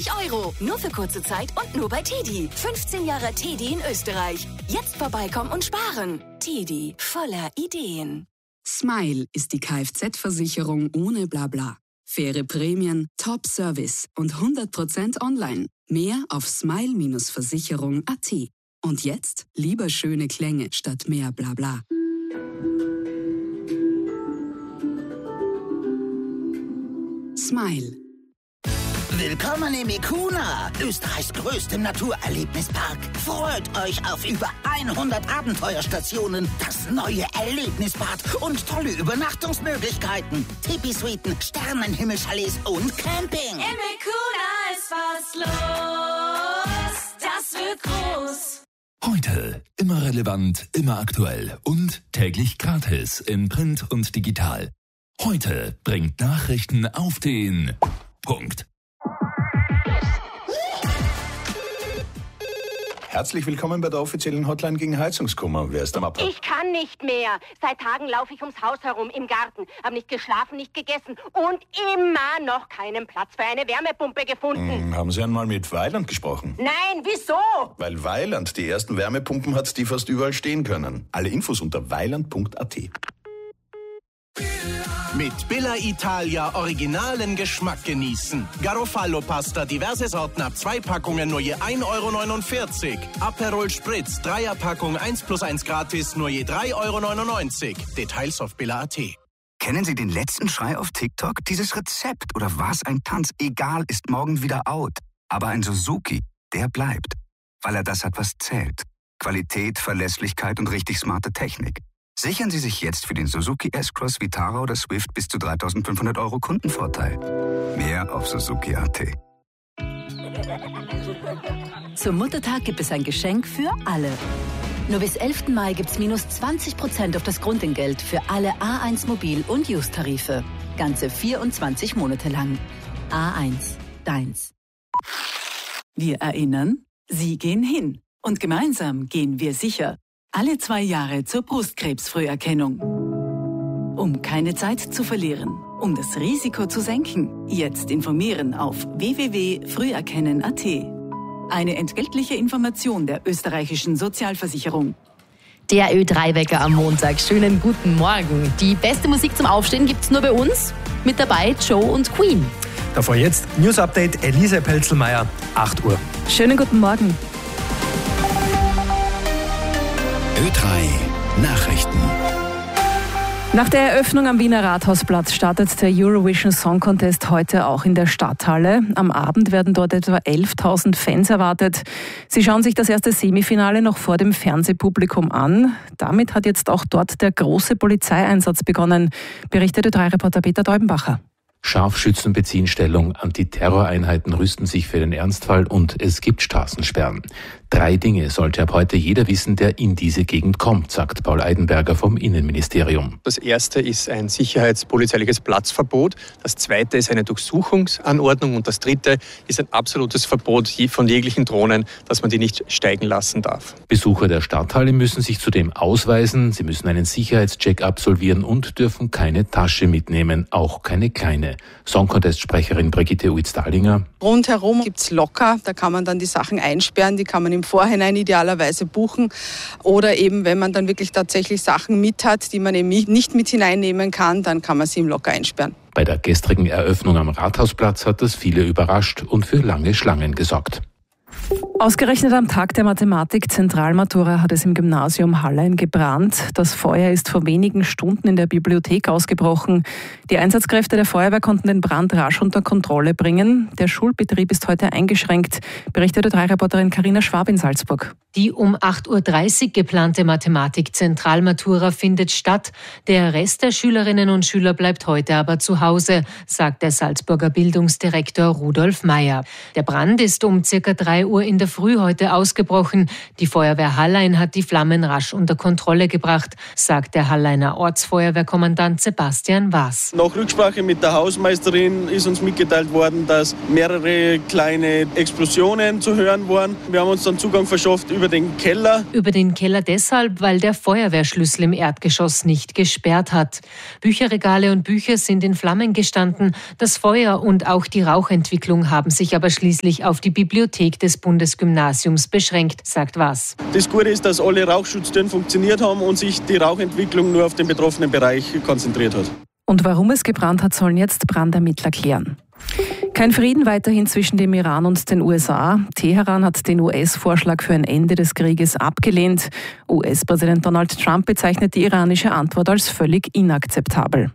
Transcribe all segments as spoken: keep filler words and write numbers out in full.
fünfzig Euro. Nur für kurze Zeit und nur bei Tedi. fünfzehn Jahre Tedi in Österreich. Jetzt vorbeikommen und sparen. Tedi, voller Ideen. Smile ist die Kfz-Versicherung ohne Blabla. Faire Prämien, Top-Service und hundert Prozent online. Mehr auf smile Versicherung punkt at. Und jetzt lieber schöne Klänge statt mehr Blabla. Smile. Willkommen im Ikuna, Österreichs größtem Naturerlebnispark. Freut euch auf über hundert Abenteuerstationen, das neue Erlebnisbad und tolle Übernachtungsmöglichkeiten. Tipi-Suiten, Sternenhimmelchalets und Camping. Im Ikuna ist was los, das wird groß. Heute immer relevant, immer aktuell und täglich gratis in Print und digital. Heute bringt Nachrichten auf den Punkt. Herzlich willkommen bei der offiziellen Hotline gegen Heizungskummer. Wer ist am Apparat? Ich kann nicht mehr. Seit Tagen laufe ich ums Haus herum im Garten. Habe nicht geschlafen, nicht gegessen und immer noch keinen Platz für eine Wärmepumpe gefunden. Hm, haben Sie einmal mit Weiland gesprochen? Nein, wieso? Weil Weiland die ersten Wärmepumpen hat, die fast überall stehen können. Alle Infos unter weiland punkt at. Mit Billa Italia originalen Geschmack genießen. Garofalo-Pasta, diverse Sorten ab zwei Packungen nur je ein Euro neunundvierzig. Aperol Spritz, Dreierpackung eins plus eins gratis, nur je drei Euro neunundneunzig. Details auf billa punkt at. Kennen Sie den letzten Schrei auf TikTok? Dieses Rezept oder was ein Tanz? Egal, ist morgen wieder out. Aber ein Suzuki, der bleibt. Weil er das hat, was zählt. Qualität, Verlässlichkeit und richtig smarte Technik. Sichern Sie sich jetzt für den Suzuki S-Cross, Vitara oder Swift bis zu dreitausendfünfhundert Euro Kundenvorteil. Mehr auf suzuki punkt at. Zum Muttertag gibt es ein Geschenk für alle. Nur bis elften Mai gibt's minus zwanzig Prozent auf das Grundentgelt für alle A eins Mobil- und Use-Tarife. Ganze vierundzwanzig Monate lang. A eins, deins. Wir erinnern, Sie gehen hin. Und gemeinsam gehen wir sicher. Alle zwei Jahre zur Brustkrebsfrüherkennung. Um keine Zeit zu verlieren, um das Risiko zu senken, jetzt informieren auf w w w punkt früherkennen punkt at. Eine entgeltliche Information der österreichischen Sozialversicherung. Der Ö drei Wecker am Montag. Schönen guten Morgen. Die beste Musik zum Aufstehen gibt's nur bei uns. Mit dabei Joe und Queen. Davor jetzt News Update Elise Pelzelmeier, acht Uhr. Schönen guten Morgen. Ö drei Nachrichten. Nach der Eröffnung am Wiener Rathausplatz startet der Eurovision Song Contest heute auch in der Stadthalle. Am Abend werden dort etwa elftausend Fans erwartet. Sie schauen sich das erste Semifinale noch vor dem Fernsehpublikum an. Damit hat jetzt auch dort der große Polizeieinsatz begonnen, berichtet Ö drei Reporter Peter Deubenbacher. Scharfschützen beziehen Stellung, Antiterroreinheiten rüsten sich für den Ernstfall und es gibt Straßensperren. Drei Dinge sollte ab heute jeder wissen, der in diese Gegend kommt, sagt Paul Eidenberger vom Innenministerium. Das erste ist ein sicherheitspolizeiliches Platzverbot, das zweite ist eine Durchsuchungsanordnung und das dritte ist ein absolutes Verbot von jeglichen Drohnen, dass man die nicht steigen lassen darf. Besucher der Stadthalle müssen sich zudem ausweisen, sie müssen einen Sicherheitscheck absolvieren und dürfen keine Tasche mitnehmen, auch keine kleine. Song-Contest-Sprecherin Brigitte Uitz-Dahlinger. Rundherum gibt's Locker, da kann man dann die Sachen einsperren, die kann man im Vorhinein idealerweise buchen. Oder eben, wenn man dann wirklich tatsächlich Sachen mit hat, die man eben nicht mit hineinnehmen kann, dann kann man sie im Locker einsperren. Bei der gestrigen Eröffnung am Rathausplatz hat das viele überrascht und für lange Schlangen gesorgt. Ausgerechnet am Tag der Mathematik-Zentralmatura hat es im Gymnasium Hallein gebrannt. Das Feuer ist vor wenigen Stunden in der Bibliothek ausgebrochen. Die Einsatzkräfte der Feuerwehr konnten den Brand rasch unter Kontrolle bringen. Der Schulbetrieb ist heute eingeschränkt, berichtet Ö drei Reporterin Carina Schwab in Salzburg. Die um acht Uhr dreißig geplante Mathematik-Zentralmatura findet statt. Der Rest der Schülerinnen und Schüler bleibt heute aber zu Hause, sagt der Salzburger Bildungsdirektor Rudolf Meyer. Der Brand ist um circa drei Uhr in der Früh heute ausgebrochen. Die Feuerwehr Hallein hat die Flammen rasch unter Kontrolle gebracht, sagt der Halleiner Ortsfeuerwehrkommandant Sebastian Waas. Nach Rücksprache mit der Hausmeisterin ist uns mitgeteilt worden, dass mehrere kleine Explosionen zu hören waren. Wir haben uns dann Zugang verschafft über über den Keller. Über den Keller deshalb, weil der Feuerwehrschlüssel im Erdgeschoss nicht gesperrt hat. Bücherregale und Bücher sind in Flammen gestanden. Das Feuer und auch die Rauchentwicklung haben sich aber schließlich auf die Bibliothek des Bundesgymnasiums beschränkt, sagt Was. Das Gute ist, dass alle Rauchschutztüren funktioniert haben und sich die Rauchentwicklung nur auf den betroffenen Bereich konzentriert hat. Und warum es gebrannt hat, sollen jetzt Brandermittler klären. Kein Frieden weiterhin zwischen dem Iran und den U S A. Teheran hat den U S-Vorschlag für ein Ende des Krieges abgelehnt. U S-Präsident Donald Trump bezeichnet die iranische Antwort als völlig inakzeptabel.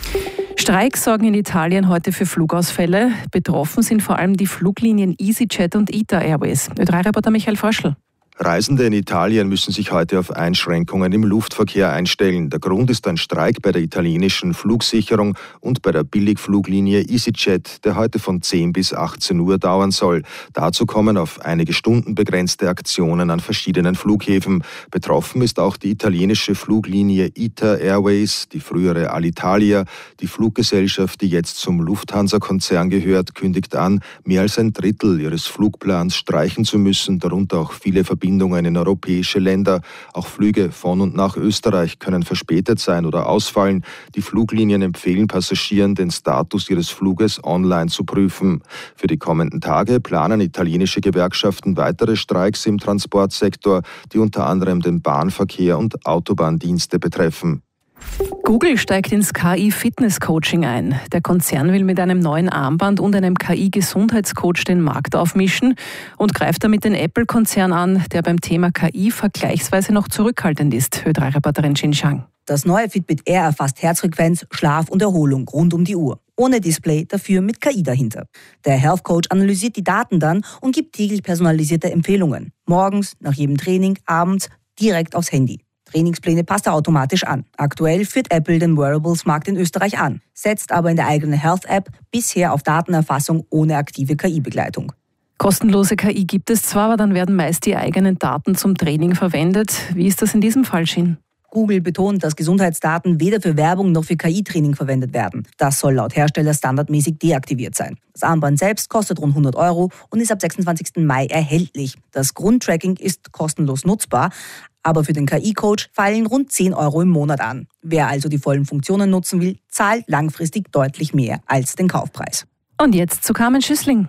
Streiks sorgen in Italien heute für Flugausfälle. Betroffen sind vor allem die Fluglinien EasyJet und I T A Airways. Ö drei Reporter Michael Fröschl. Reisende in Italien müssen sich heute auf Einschränkungen im Luftverkehr einstellen. Der Grund ist ein Streik bei der italienischen Flugsicherung und bei der Billigfluglinie EasyJet, der heute von zehn bis achtzehn Uhr dauern soll. Dazu kommen auf einige Stunden begrenzte Aktionen an verschiedenen Flughäfen. Betroffen ist auch die italienische Fluglinie I T A Airways, die frühere Alitalia. Die Fluggesellschaft, die jetzt zum Lufthansa-Konzern gehört, kündigt an, mehr als ein Drittel ihres Flugplans streichen zu müssen, darunter auch viele Verbindungen in europäische Länder. Auch Flüge von und nach Österreich können verspätet sein oder ausfallen. Die Fluglinien empfehlen Passagieren, den Status ihres Fluges online zu prüfen. Für die kommenden Tage planen italienische Gewerkschaften weitere Streiks im Transportsektor, die unter anderem den Bahnverkehr und Autobahndienste betreffen. Google steigt ins K I-Fitness-Coaching ein. Der Konzern will mit einem neuen Armband und einem K I-Gesundheitscoach den Markt aufmischen und greift damit den Apple-Konzern an, der beim Thema K I vergleichsweise noch zurückhaltend ist. Ö drei Reporterin Jin Shang. Das neue Fitbit Air erfasst Herzfrequenz, Schlaf und Erholung rund um die Uhr. Ohne Display, dafür mit K I dahinter. Der Health Coach analysiert die Daten dann und gibt täglich personalisierte Empfehlungen. Morgens, nach jedem Training, abends, direkt aufs Handy. Trainingspläne passt er automatisch an. Aktuell führt Apple den Wearables-Markt in Österreich an, setzt aber in der eigenen Health-App bisher auf Datenerfassung ohne aktive K I-Begleitung. Kostenlose K I gibt es zwar, aber dann werden meist die eigenen Daten zum Training verwendet. Wie ist das in diesem Fall, Shin? Google betont, dass Gesundheitsdaten weder für Werbung noch für K I-Training verwendet werden. Das soll laut Hersteller standardmäßig deaktiviert sein. Das Armband selbst kostet rund hundert Euro und ist ab sechsundzwanzigsten Mai erhältlich. Das Grundtracking ist kostenlos nutzbar, aber für den K I-Coach fallen rund zehn Euro im Monat an. Wer also die vollen Funktionen nutzen will, zahlt langfristig deutlich mehr als den Kaufpreis. Und jetzt zu Carmen Schüssling.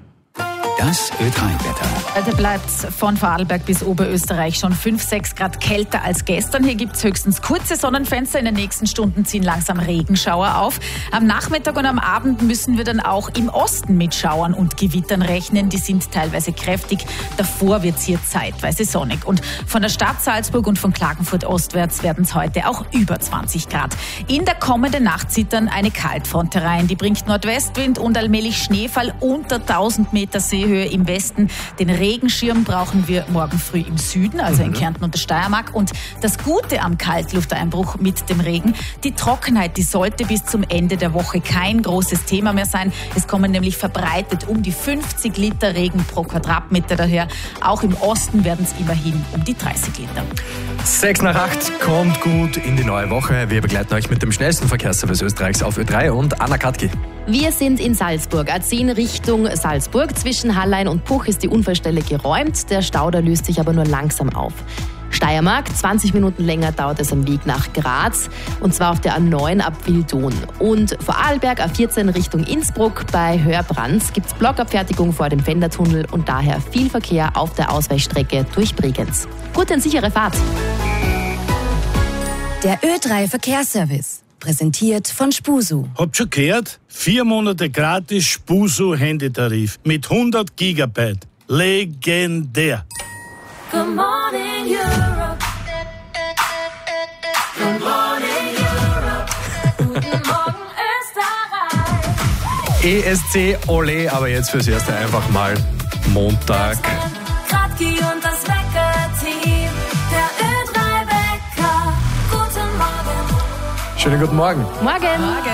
Das Ö drei Wetter. Heute bleibt von Vorarlberg bis Oberösterreich schon fünf, sechs Grad kälter als gestern. Hier gibt es höchstens kurze Sonnenfenster. In den nächsten Stunden ziehen langsam Regenschauer auf. Am Nachmittag und am Abend müssen wir dann auch im Osten mit Schauern und Gewittern rechnen. Die sind teilweise kräftig. Davor wird es hier zeitweise sonnig. Und von der Stadt Salzburg und von Klagenfurt ostwärts werden es heute auch über zwanzig Grad. In der kommenden Nacht zieht dann eine Kaltfront herein. Die bringt Nordwestwind und allmählich Schneefall unter tausend Meter Seehöhe im Westen. Den Regenschirm brauchen wir morgen früh im Süden, also in Kärnten und der Steiermark. Und das Gute am Kaltlufteinbruch mit dem Regen, die Trockenheit, die sollte bis zum Ende der Woche kein großes Thema mehr sein. Es kommen nämlich verbreitet um die fünfzig Liter Regen pro Quadratmeter daher. Auch im Osten werden es immerhin um die dreißig Liter. Sechs nach acht kommt gut in die neue Woche. Wir begleiten euch mit dem schnellsten Verkehrsservice Österreichs auf Ö drei und Anna Katki. Wir sind in Salzburg. A zehn Richtung Salzburg. Zwischen Hallein und Puch ist die Unfallstelle geräumt. Der Stauder löst sich aber nur langsam auf. Steiermark, zwanzig Minuten länger dauert es am Weg nach Graz. Und zwar auf der A neun ab Wildon. Und Vorarlberg A vierzehn Richtung Innsbruck. Bei Hörbrands gibt es Blockabfertigung vor dem Fendertunnel und daher viel Verkehr auf der Ausweichstrecke durch Bregenz. Gute und sichere Fahrt. Der Ö drei Verkehrsservice. Präsentiert von Spusu. Habt schon gehört? Vier Monate gratis Spusu-Handytarif mit hundert Gigabyte. Legendär. Good morning, Europe. Good morning, Europe. Guten Morgen, Österreich. E S C, ole, aber jetzt fürs Erste einfach mal Montag. Kratki und das Wecker-Team. Der Ö drei Wecker. Guten Morgen. Schönen guten Morgen. Morgen. Morgen.